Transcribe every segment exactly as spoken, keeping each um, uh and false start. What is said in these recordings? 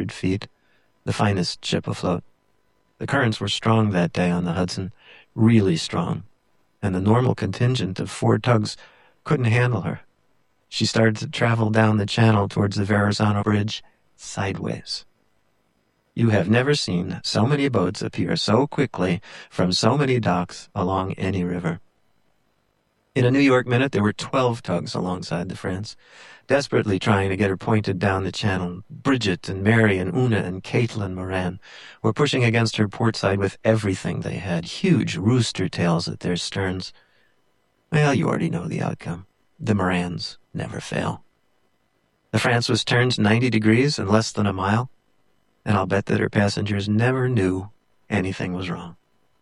hundred feet, the finest ship afloat. The currents were strong that day on the Hudson, really strong, and the normal contingent of four tugs couldn't handle her. She started to travel down the channel towards the Verrazano Bridge sideways. You have never seen so many boats appear so quickly from so many docks along any river. In a New York minute, there were twelve tugs alongside the France, desperately trying to get her pointed down the channel. Bridget and Mary and Una and Caitlin Moran were pushing against her port side with everything they had, huge rooster tails at their sterns. Well, you already know the outcome. The Morans never fail. The France was turned ninety degrees in less than a mile, and I'll bet that her passengers never knew anything was wrong.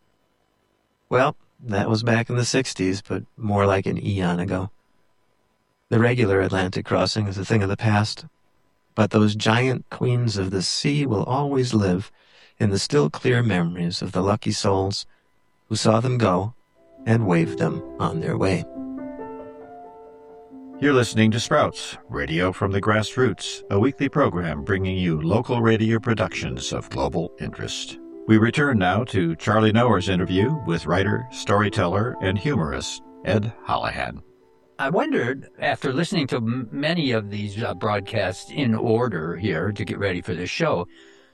Well, that was back in the sixties, but more like an eon ago. The regular Atlantic crossing is a thing of the past, but those giant queens of the sea will always live in the still clear memories of the lucky souls who saw them go and waved them on their way. You're listening to Sprouts, radio from the grassroots, a weekly program bringing you local radio productions of global interest. We return now to Charlie Noer's interview with writer, storyteller, and humorist Ed Holohan. I wondered, after listening to m- many of these uh, broadcasts in order here to get ready for this show,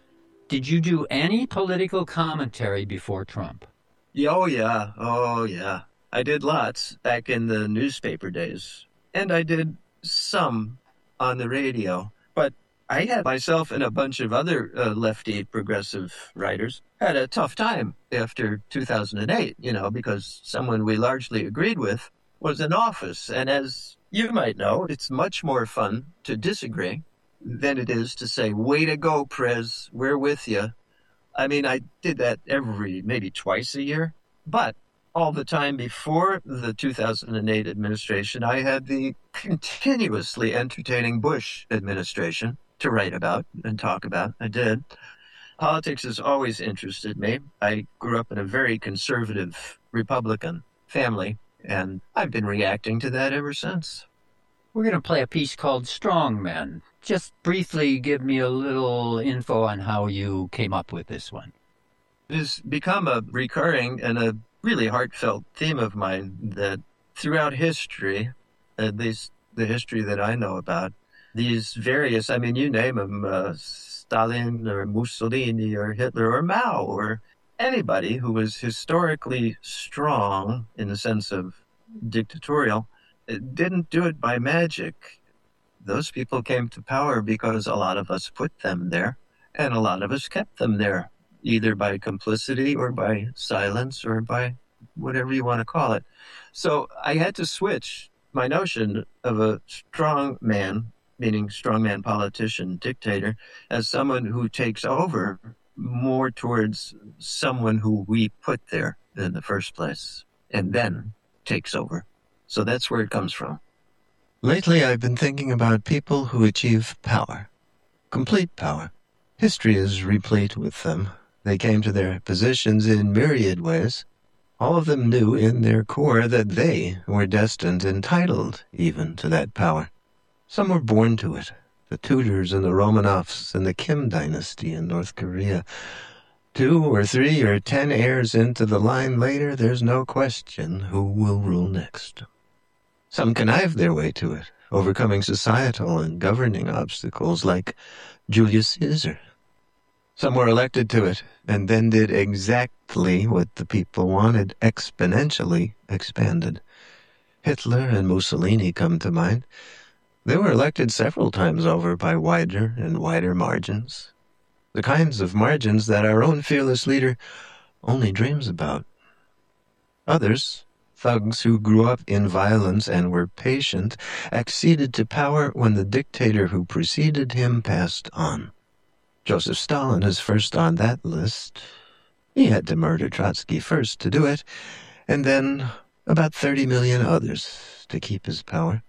did you do any political commentary before Trump? Oh, yeah. Oh, yeah. I did lots back in the newspaper days. And I did some on the radio. But I had myself and a bunch of other uh, lefty progressive writers had a tough time after two thousand eight, you know, because someone we largely agreed with was in office. And as you might know, it's much more fun to disagree than it is to say, way to go, Prez, we're with you. I mean, I did that every, maybe twice a year. But all the time before the two thousand eight administration, I had the continuously entertaining Bush administration to write about and talk about. I did. Politics has always interested me. I grew up in a very conservative Republican family, and I've been reacting to that ever since. We're going to play a piece called Strong Men. Just briefly give me a little info on how you came up with this one. It has become a recurring and a really heartfelt theme of mine that throughout history, at least the history that I know about, these various, I mean, you name them, uh, Stalin or Mussolini or Hitler or Mao or anybody who was historically strong in the sense of dictatorial, didn't do it by magic. Those people came to power because a lot of us put them there, and a lot of us kept them there, either by complicity or by silence or by whatever you want to call it. So I had to switch my notion of a strong man, meaning strongman politician, dictator, as someone who takes over more towards someone who we put there in the first place and then takes over. So that's where it comes from. Lately, I've been thinking about people who achieve power, complete power. History is replete with them. They came to their positions in myriad ways. All of them knew in their core that they were destined, entitled even to that power. Some were born to it, the Tudors and the Romanovs and the Kim dynasty in North Korea. Two or three or ten heirs into the line later, there's no question who will rule next. Some connive their way to it, overcoming societal and governing obstacles like Julius Caesar. Some were elected to it, and then did exactly what the people wanted, exponentially expanded. Hitler and Mussolini come to mind. They were elected several times over by wider and wider margins, the kinds of margins that our own fearless leader only dreams about. Others, thugs who grew up in violence and were patient, acceded to power when the dictator who preceded him passed on. Joseph Stalin is first on that list. He had to murder Trotsky first to do it, and then about thirty million others to keep his power.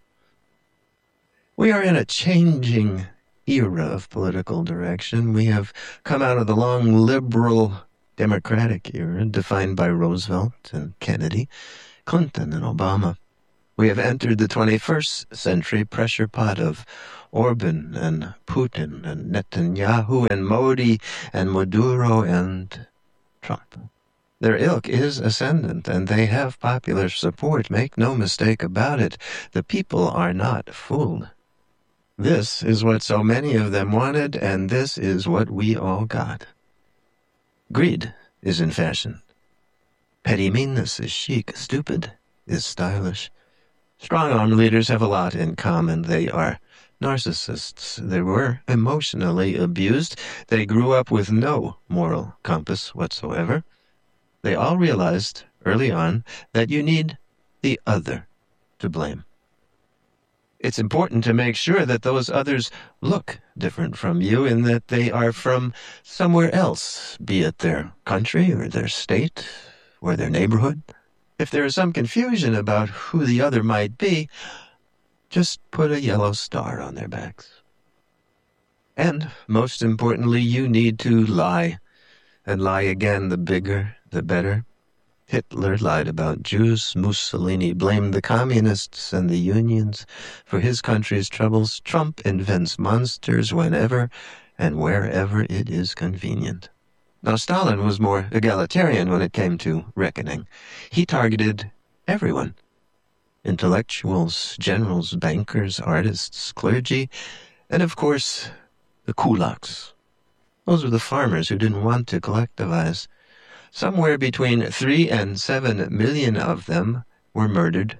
We are in a changing era of political direction. We have come out of the long liberal democratic era defined by Roosevelt and Kennedy, Clinton and Obama. We have entered the twenty-first century pressure pot of Orban and Putin and Netanyahu and Modi and Maduro and Trump. Their ilk is ascendant, and they have popular support. Make no mistake about it. The people are not fooled. This is what so many of them wanted, and this is what we all got. Greed is in fashion. Petty meanness is chic. Stupid is stylish. Strong-arm leaders have a lot in common. They are narcissists. They were emotionally abused. They grew up with no moral compass whatsoever. They all realized early on that you need the other to blame. It's important to make sure that those others look different from you and that they are from somewhere else, be it their country or their state or their neighborhood. If there is some confusion about who the other might be, just put a yellow star on their backs. And, most importantly, you need to lie, and lie again. The bigger, the better. Hitler lied about Jews. Mussolini blamed the communists and the unions for his country's troubles. Trump invents monsters whenever and wherever it is convenient. Now, Stalin was more egalitarian when it came to reckoning. He targeted everyone. Intellectuals, generals, bankers, artists, clergy, and, of course, the kulaks. Those were the farmers who didn't want to collectivize. Somewhere between three and seven million of them were murdered,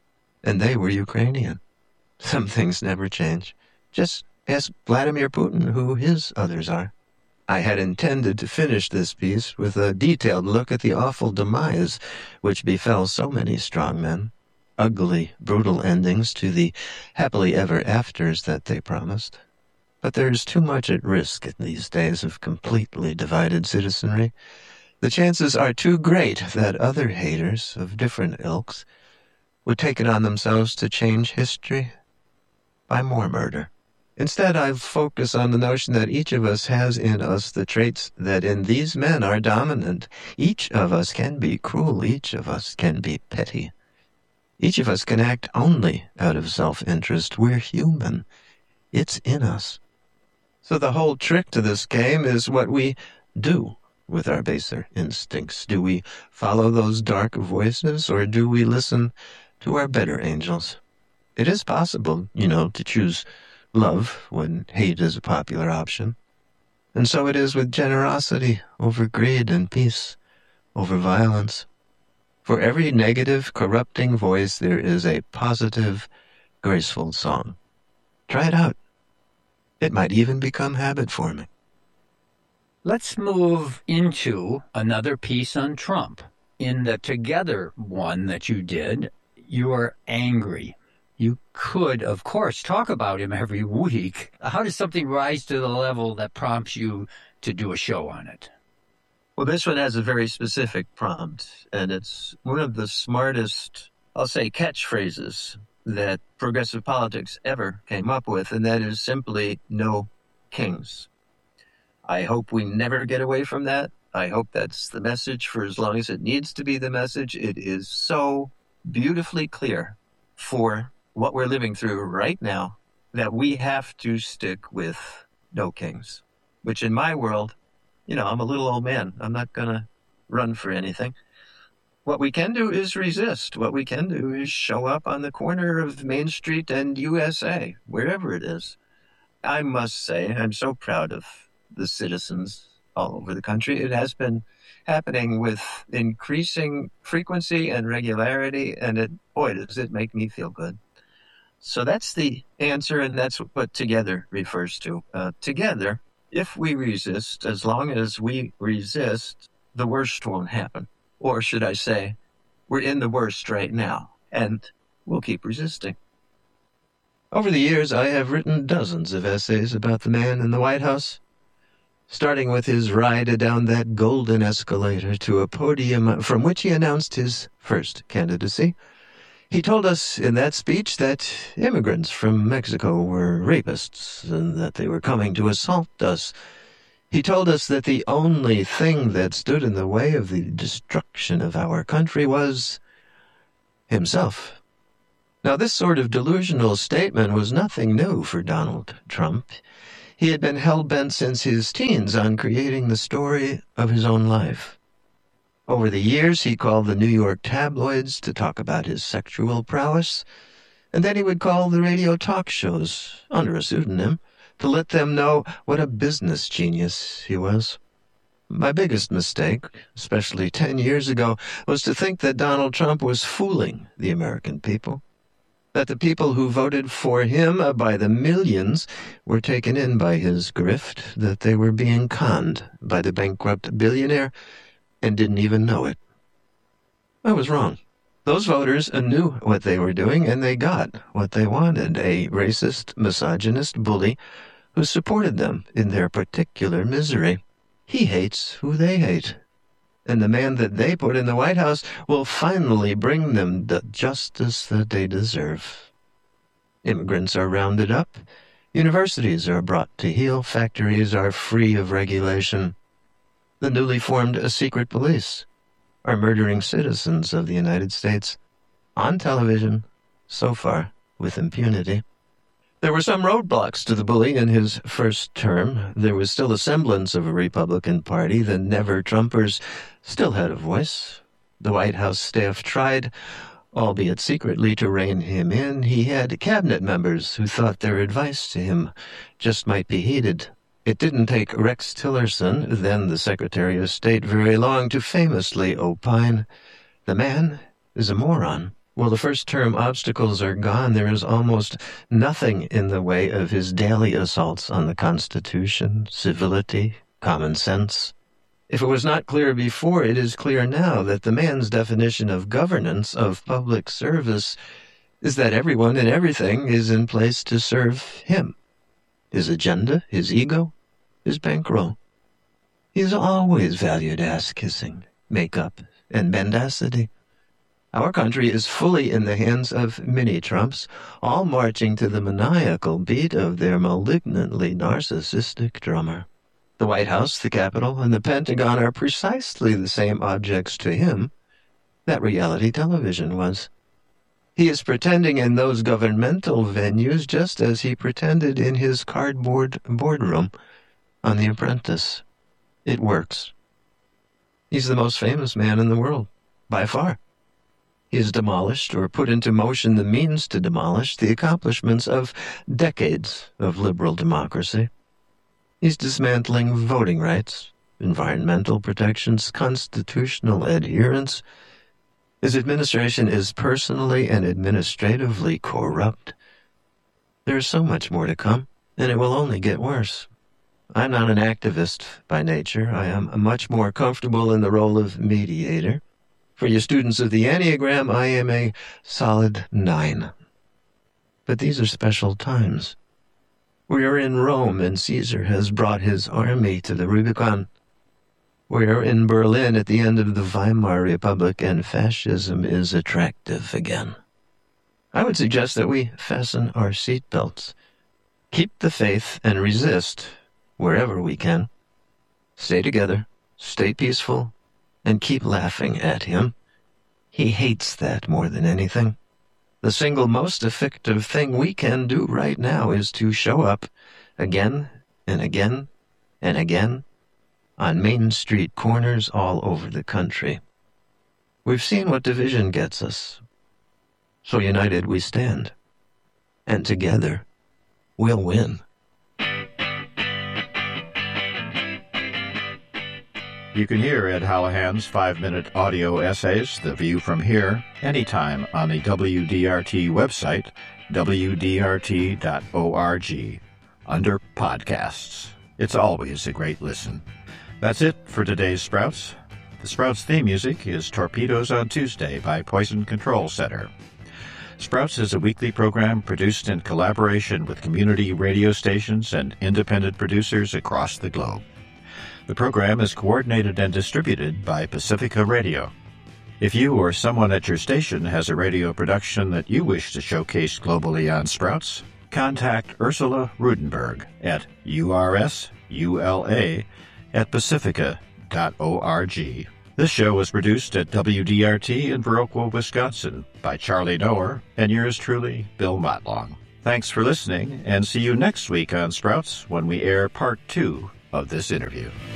and they were Ukrainian. Some things never change. Just ask Vladimir Putin who his others are. I had intended to finish this piece with a detailed look at the awful demise which befell so many strong men, ugly, brutal endings to the happily ever afters that they promised. But there's too much at risk in these days of completely divided citizenry. The chances are too great that other haters of different ilks would take it on themselves to change history by more murder. Instead, I'll focus on the notion that each of us has in us the traits that in these men are dominant. Each of us can be cruel. Each of us can be petty. Each of us can act only out of self-interest. We're human. It's in us. So the whole trick to this game is what we do with our baser instincts. Do we follow those dark voices, or do we listen to our better angels? It is possible, you know, to choose love when hate is a popular option. And so it is with generosity over greed and peace over violence. For every negative, corrupting voice, there is a positive, graceful song. Try it out. It might even become habit-forming. Let's move into another piece on Trump. In the Together one that you did, you are angry. You could, of course, talk about him every week. How does something rise to the level that prompts you to do a show on it? Well, this one has a very specific prompt, and it's one of the smartest, I'll say, catchphrases that progressive politics ever came up with, and that is simply no kings. I hope we never get away from that. I hope that's the message for as long as it needs to be the message. It is so beautifully clear for what we're living through right now that we have to stick with no kings, which in my world, you know, I'm a little old man. I'm not going to run for anything. What we can do is resist. What we can do is show up on the corner of Main Street and U S A, wherever it is. I must say, I'm so proud of the citizens all over the country. It has been happening with increasing frequency and regularity, and it, boy, does it make me feel good. So that's the answer, and that's what Together refers to. Uh, together, if we resist, as long as we resist, the worst won't happen. Or should I say, we're in the worst right now, and we'll keep resisting. Over the years, I have written dozens of essays about the man in the White House, starting with his ride down that golden escalator to a podium from which he announced his first candidacy. He told us in that speech that immigrants from Mexico were rapists and that they were coming to assault us. He told us that the only thing that stood in the way of the destruction of our country was himself. Now, this sort of delusional statement was nothing new for Donald Trump. He had been hell-bent since his teens on creating the story of his own life. Over the years, he called the New York tabloids to talk about his sexual prowess, and then he would call the radio talk shows, under a pseudonym, to let them know what a business genius he was. My biggest mistake, especially ten years ago, was to think that Donald Trump was fooling the American people, that the people who voted for him by the millions were taken in by his grift, that they were being conned by the bankrupt billionaire and didn't even know it. I was wrong. Those voters knew what they were doing, and they got what they wanted, a racist, misogynist bully who supported them in their particular misery. He hates who they hate, and the man that they put in the White House will finally bring them the justice that they deserve. Immigrants are rounded up, universities are brought to heel, factories are free of regulation. The newly formed secret police are murdering citizens of the United States on television, so far with impunity. There were some roadblocks to the bully in his first term. There was still a semblance of a Republican Party. The never-Trumpers still had a voice. The White House staff tried, albeit secretly, to rein him in. He had cabinet members who thought their advice to him just might be heeded. It didn't take Rex Tillerson, then the Secretary of State, very long to famously opine, "The man is a moron." Well, the first-term obstacles are gone. There is almost nothing in the way of his daily assaults on the Constitution, civility, common sense. If it was not clear before, it is clear now that the man's definition of governance, of public service, is that everyone and everything is in place to serve him. His agenda, his ego, his bankroll. He has always valued ass-kissing, makeup, and mendacity. Our country is fully in the hands of mini-Trumps, all marching to the maniacal beat of their malignantly narcissistic drummer. The White House, the Capitol, and the Pentagon are precisely the same objects to him that reality television was. He is pretending in those governmental venues just as he pretended in his cardboard boardroom on The Apprentice. It works. He's the most famous man in the world, by far. He has demolished or put into motion the means to demolish the accomplishments of decades of liberal democracy. He's dismantling voting rights, environmental protections, constitutional adherence. His administration is personally and administratively corrupt. There is so much more to come, and it will only get worse. I'm not an activist by nature. I am much more comfortable in the role of mediator. For you students of the Enneagram, I am a solid nine. But these are special times. We are in Rome, and Caesar has brought his army to the Rubicon. We are in Berlin at the end of the Weimar Republic, and fascism is attractive again. I would suggest that we fasten our seatbelts, keep the faith, and resist wherever we can. Stay together, stay peaceful, and keep laughing at him. He hates that more than anything. The single most effective thing we can do right now is to show up again and again and again on Main Street corners all over the country. We've seen what division gets us. So united we stand, and together we'll win. You can hear Ed Hallahan's five-minute audio essays, The View from Here, anytime on the W D R T website, W D R T dot org, under Podcasts. It's always a great listen. That's it for today's Sprouts. The Sprouts theme music is Torpedoes on Tuesday by Poison Control Center. Sprouts is a weekly program produced in collaboration with community radio stations and independent producers across the globe. The program is coordinated and distributed by Pacifica Radio. If you or someone at your station has a radio production that you wish to showcase globally on Sprouts, contact Ursula Rudenberg at U R S U L A at pacifica dot org. This show was produced at W D R T in Viroqua, Wisconsin by Charlie Noer and yours truly, Bill Motlong. Thanks for listening, and see you next week on Sprouts when we air part two of this interview.